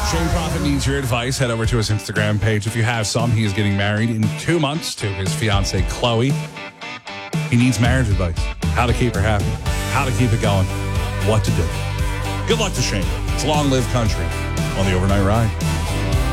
Shane Prophet needs your advice. Head over to his Instagram page. If you have some, he is getting married in 2 months to his fiancee, Chloe. He needs marriage advice. How to keep her happy. How to keep it going. What to do. Good luck to Shane. It's Long Live Country on the Overnight Ride.